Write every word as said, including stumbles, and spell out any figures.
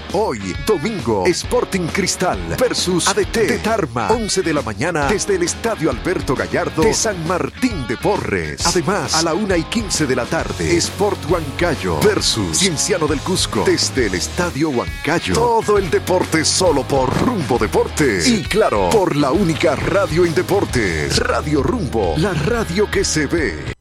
Hoy, domingo, Sporting Cristal versus A D T de Tarma, once de la mañana desde el Estadio Alberto Gallardo de San Martín de Porres. Además, a la una y quince de la tarde, Sport Huancayo versus Cienciano del Cusco desde el Estadio Huancayo. Todo el deporte solo por Rumbo Deportes. Y claro, por la única radio en deportes, Radio Rumbo, la radio que se ve.